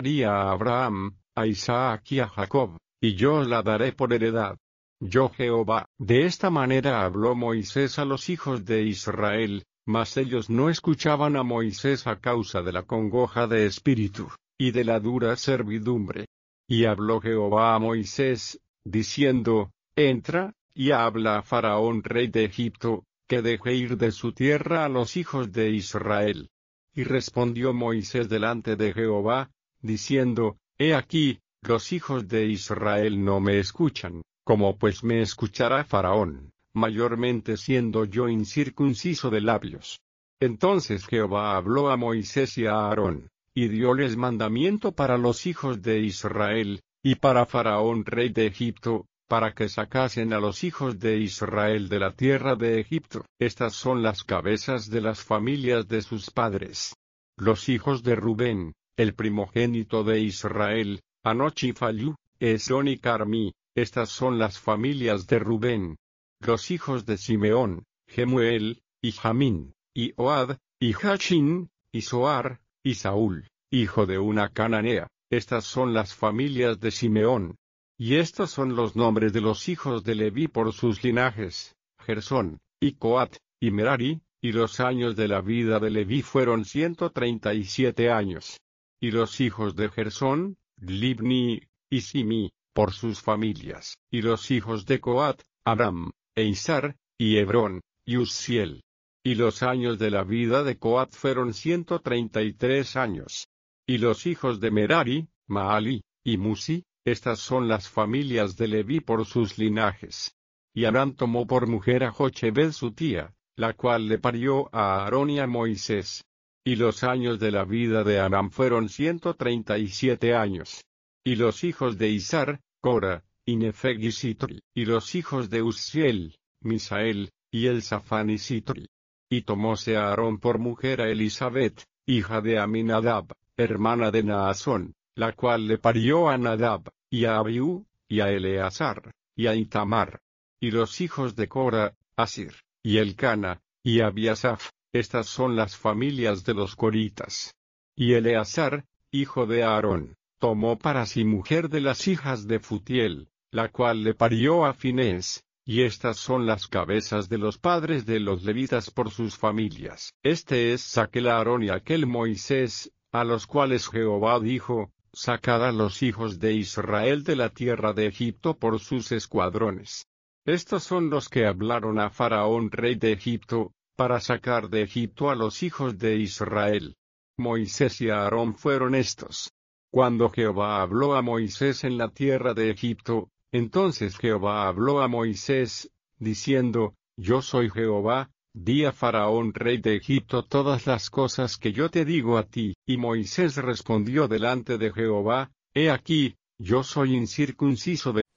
y a Abraham, a Isaac y a Jacob, y yo os la daré por heredad. Yo Jehová. De esta manera habló Moisés a los hijos de Israel, mas ellos no escuchaban a Moisés a causa de la congoja de espíritu, y de la dura servidumbre. Y habló Jehová a Moisés, diciendo, Entra, y habla a Faraón rey de Egipto, que deje ir de su tierra a los hijos de Israel. Y respondió Moisés delante de Jehová, diciendo, He aquí, los hijos de Israel no me escuchan, como pues me escuchará Faraón, mayormente siendo yo incircunciso de labios. Entonces Jehová habló a Moisés y a Aarón, y dióles mandamiento para los hijos de Israel, y para Faraón rey de Egipto, para que sacasen a los hijos de Israel de la tierra de Egipto. Estas son las cabezas de las familias de sus padres. Los hijos de Rubén, el primogénito de Israel, Anoch y Fallu, Esrón y Carmí. Estas son las familias de Rubén. Los hijos de Simeón, Jemuel, y Jamín, y Ohad, y Jachin, y Zoar, y Saúl, hijo de una cananea. Estas son las familias de Simeón. Y estos son los nombres de los hijos de Leví por sus linajes, Gersón, y Coat, y Merari, y los años de la vida de Leví fueron 137 años. Y los hijos de Gersón, Libni, y Simi, por sus familias, y los hijos de Coat, Aram, e Izar, y Hebrón, y Uzziel. Y los años de la vida de Coat fueron 133 años. Y los hijos de Merari, Maali, y Musi. Estas son las familias de Leví por sus linajes. Y Aram tomó por mujer a Jochebed su tía, la cual le parió a Aarón y a Moisés. Y los años de la vida de Aram fueron 137 años. Y los hijos de Izar, Cora, y Nefeg y Sitri. Y los hijos de Uzziel, Misael, y Elzafán y Sitri. Y tomóse a Aarón por mujer a Elisabet, hija de Aminadab, hermana de Naasón, la cual le parió a Nadab, y a Abiú, y a Eleazar, y a Itamar. Y los hijos de Cora, Asir, y Elcana, y Abiasaph. Estas son las familias de los coritas. Y Eleazar, hijo de Aarón, tomó para sí mujer de las hijas de Futiel, la cual le parió a Finés. Y estas son las cabezas de los padres de los levitas por sus familias. Este es aquel Aarón y aquel Moisés, a los cuales Jehová dijo, Sacad a los hijos de Israel de la tierra de Egipto por sus escuadrones. Estos son los que hablaron a Faraón rey de Egipto, para sacar de Egipto a los hijos de Israel. Moisés y Aarón fueron estos. Cuando Jehová habló a Moisés en la tierra de Egipto, entonces Jehová habló a Moisés, diciendo, Yo soy Jehová, di a Faraón rey de Egipto todas las cosas que yo te digo a ti. Y Moisés respondió delante de Jehová, He aquí, yo soy incircunciso de